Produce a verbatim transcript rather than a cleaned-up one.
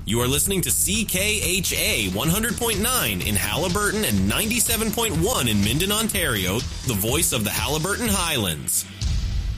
You are listening to C K H A one hundred point nine in Halliburton and ninety-seven point one in Minden, Ontario, the voice of the Halliburton Highlands.